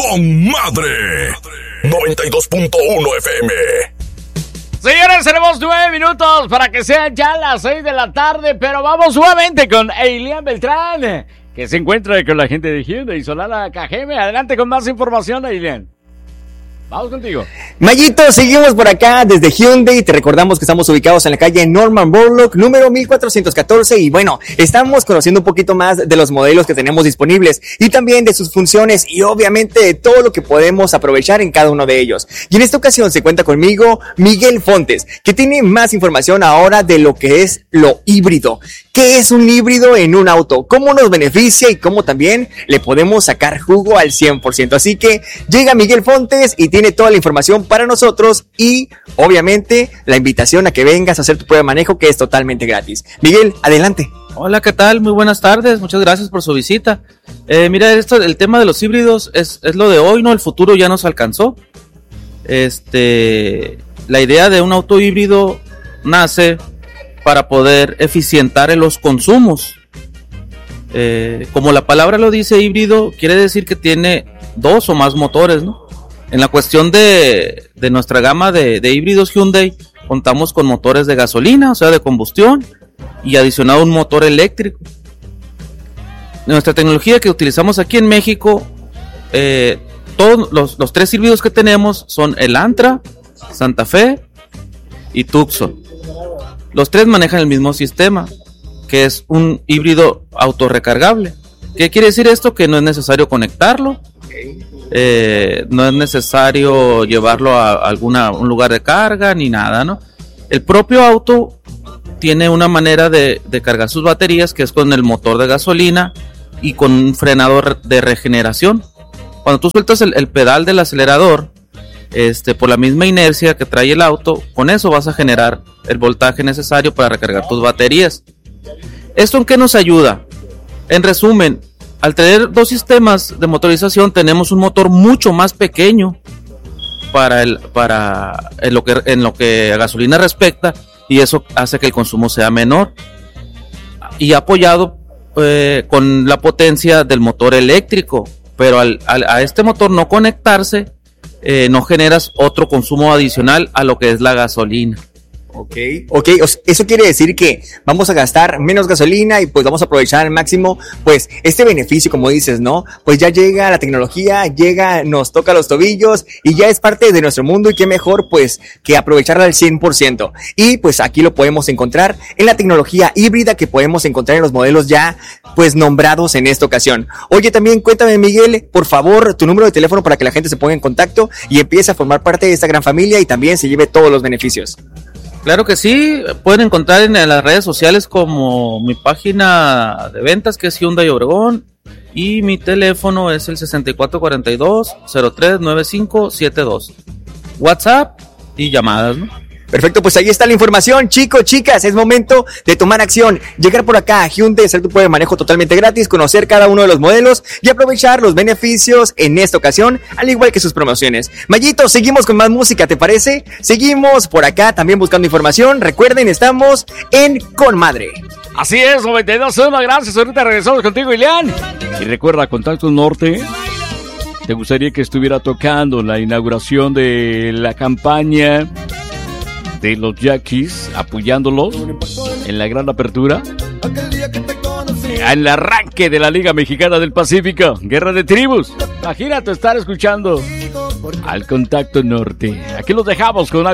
con Madre 92.1 FM. Señores, tenemos 9 minutos para que sean ya las 6 de la tarde, pero vamos nuevamente con Eilian Beltrán, que se encuentra con la gente de Hyundai Solana Cajeme. Adelante con más información, Eilian. Vamos contigo. Mayito, seguimos por acá desde Hyundai. Te recordamos que estamos ubicados en la calle Norman Borlaug, número 1414. Y bueno, estamos conociendo un poquito más de los modelos que tenemos disponibles y también de sus funciones y obviamente de todo lo que podemos aprovechar en cada uno de ellos. Y en esta ocasión se cuenta conmigo Miguel Fontes, que tiene más información ahora de lo que es lo híbrido. ¿Qué es un híbrido en un auto? ¿Cómo nos beneficia y cómo también le podemos sacar jugo al 100%? Así que llega Miguel Fontes y tiene toda la información para nosotros y obviamente la invitación a que vengas a hacer tu prueba de manejo, que es totalmente gratis. Miguel, adelante. Hola, ¿qué tal? Muy buenas tardes, muchas gracias por su visita. Mira, el tema de los híbridos es lo de hoy, ¿no? El futuro ya nos alcanzó. La idea de un auto híbrido nace para poder eficientar en los consumos. Como la palabra lo dice, híbrido quiere decir que tiene 2 o más motores, ¿no? En la cuestión de nuestra gama de híbridos Hyundai, contamos con motores de gasolina, o sea, de combustión, y adicionado un motor eléctrico. Nuestra tecnología que utilizamos aquí en México, todos los 3 híbridos que tenemos son el Antra, Santa Fe y Tucson. Los 3 manejan el mismo sistema, que es un híbrido autorrecargable. ¿Qué quiere decir esto? Que no es necesario conectarlo, no es necesario llevarlo a un lugar de carga ni nada, ¿no? El propio auto tiene una manera de cargar sus baterías, que es con el motor de gasolina y con un frenador de regeneración. Cuando tú sueltas el pedal del acelerador, por la misma inercia que trae el auto, con eso vas a generar el voltaje necesario para recargar tus baterías. ¿Esto en qué nos ayuda? En resumen, al tener 2 sistemas de motorización, tenemos un motor mucho más pequeño en lo que a gasolina respecta, y eso hace que el consumo sea menor, y apoyado con la potencia del motor eléctrico. Pero a este motor no conectarse, no generas otro consumo adicional a lo que es la gasolina. Ok, eso quiere decir que vamos a gastar menos gasolina y pues vamos a aprovechar al máximo pues este beneficio, como dices, ¿no? Pues ya llega la tecnología, nos toca los tobillos y ya es parte de nuestro mundo, y qué mejor pues que aprovecharla al 100%. Y pues aquí lo podemos encontrar en la tecnología híbrida que podemos encontrar en los modelos ya pues nombrados en esta ocasión. Oye, también cuéntame, Miguel, por favor, tu número de teléfono para que la gente se ponga en contacto y empiece a formar parte de esta gran familia y también se lleve todos los beneficios. Claro que sí, pueden encontrar en las redes sociales como mi página de ventas, que es Hyundai Obregón, y mi teléfono es el 6442-039572. WhatsApp y llamadas, ¿no? Perfecto, pues ahí está la información, chicos, chicas, es momento de tomar acción, llegar por acá a Hyundai, hacer tu prueba de manejo totalmente gratis, conocer cada uno de los modelos y aprovechar los beneficios en esta ocasión, al igual que sus promociones. Mayito, seguimos con más música, ¿te parece? Seguimos por acá también buscando información. Recuerden, estamos en Con Madre. Así es, 92.1, gracias, ahorita regresamos contigo, Eilian. Y recuerda, Contacto Norte, ¿te gustaría que estuviera tocando la inauguración de la campaña de los Yaquis, apoyándolos en la gran apertura, en el arranque de la Liga Mexicana del Pacífico, Guerra de Tribus? Imagínate estar escuchando al Contacto Norte. Aquí los dejamos con